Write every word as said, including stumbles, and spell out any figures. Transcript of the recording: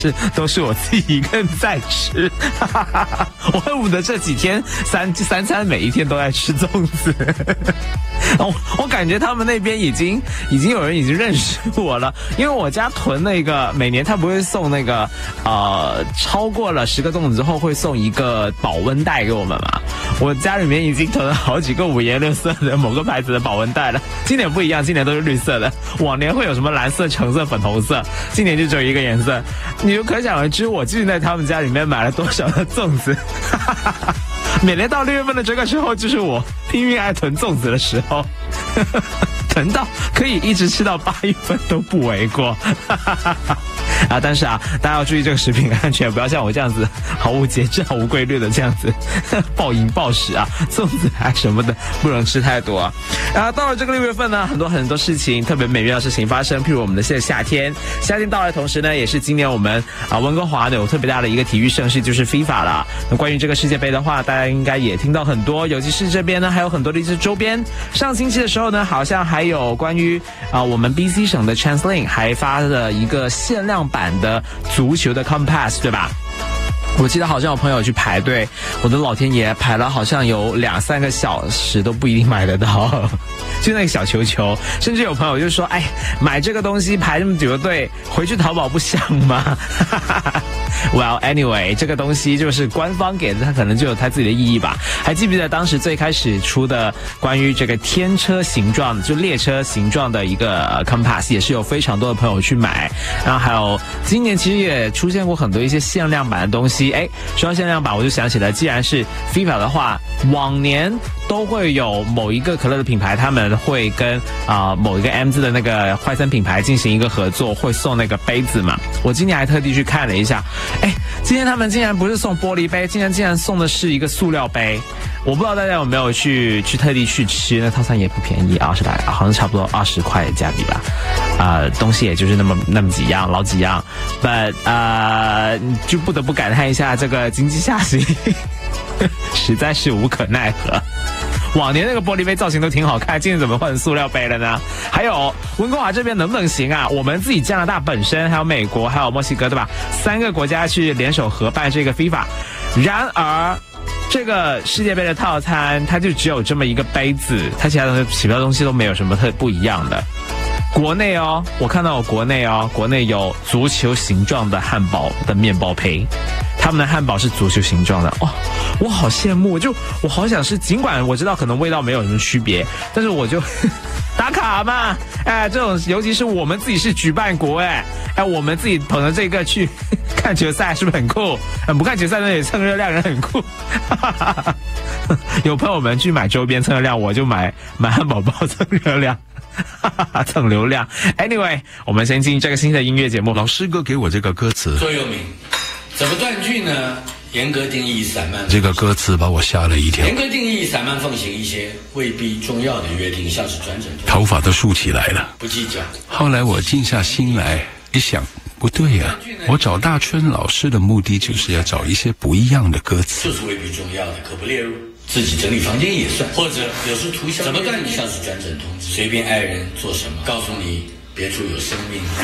是都是我自己一个人在吃，哈哈哈哈，我恨不得这几天三三餐每一天都在吃粽子。我我感觉他们那边已经已经有人已经认识我了，因为我家囤那个每年他不会送那个呃超过了十个粽子之后会送一个保温袋给我们嘛，我家里面已经囤了好几个五颜六色的某个牌子的保温袋了。今年不一样，今年都是绿色的，往年会有什么蓝色、橙色、粉红色，今年就只有一个颜色。你就可想而知，我究竟在他们家里面买了多少的粽子。每年到六月份的这个时候，就是我拼命爱囤粽子的时候，囤到可以一直吃到八月份都不为过。啊，但是啊，大家要注意这个食品安全，不要像我这样子毫无节制、毫无规律的这样子暴饮暴食啊，粽子啊什么的不能吃太多啊。然后到了这个六月份呢，很多很多事情特别美妙的事情发生，譬如我们的现在夏天，夏天到来的同时呢，也是今年我们啊温哥华呢有特别大的一个体育盛事，就是 FIFA 了。那关于这个世界杯的话，大家应该也听到很多，尤其是这边呢还有很多的一些周边。上星期的时候呢，好像还有关于啊我们 B C 省的 Translink 还发了一个限量版的足球的 Compass， 对吧？我记得好像有朋友去排队，我的老天爷，排了好像有两三个小时都不一定买得到，就那个小球球，甚至有朋友就说，哎，买这个东西排这么久的队，回去淘宝不香吗？Well, anyway， 这个东西就是官方给的，它可能就有它自己的意义吧。还记不记得当时最开始出的关于这个天车形状，就列车形状的一个 Compass， 也是有非常多的朋友去买。然后还有今年其实也出现过很多一些限量版的东西。哎，说到限量版，我就想起来，既然是 FIFA 的话，往年都会有某一个可乐的品牌，他们会跟啊、呃、某一个 M 字的那个坏森品牌进行一个合作，会送那个杯子嘛。我今年还特地去看了一下，哎，今天他们竟然不是送玻璃杯，竟然竟然送的是一个塑料杯。我不知道大家有没有去去特地去吃，那套餐也不便宜啊，是大概好像差不多二十块加币吧。啊、呃，东西也就是那么那么几样，老几样 ，but 呃，就不得不感叹一下这个经济下行，实在是无可奈何。往年那个玻璃杯造型都挺好看，今年怎么换成塑料杯了呢？还有温哥华这边能不能行啊？我们自己加拿大本身，还有美国，还有墨西哥，对吧？三个国家去联手合办这个 FIFA， 然而这个世界杯的套餐，它就只有这么一个杯子，它其他的其他东西都没有什么特不一样的。国内哦，我看到有国内哦，国内有足球形状的汉堡的面包胚，他们的汉堡是足球形状的哦，我好羡慕，就我好想吃，尽管我知道可能味道没有什么区别，但是我就打卡嘛，哎，这种尤其是我们自己是举办国，哎，哎，我们自己捧着这个去看球赛，是不是很酷？嗯，不看球赛那也蹭热量，人很酷。有朋友们去买周边蹭热量，我就买买汉堡包蹭热量。蹭流量 Anyway， 我们先进这个新的音乐节目。 老师哥给我这个歌词座右铭，怎么断句呢？严格定义散漫， 这个歌词把我吓了一跳。 严格定义散漫奉行一些未必重要的约定，像是转诊头发都竖起来了， 不计较。 后来我静下心来一想，不对呀、啊，我找大春老师的目的就是要找一些不一样的歌词， 就是未必重要的可不列入。自己整理房间也算，或者有时涂鸦，怎么断你像是转诊通知，随便爱人做什么，告诉你别处有生命。